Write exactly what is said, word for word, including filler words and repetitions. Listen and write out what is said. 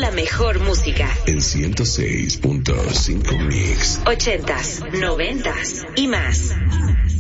la mejor música. En ciento seis punto cinco Mix. Ochentas, noventas y más.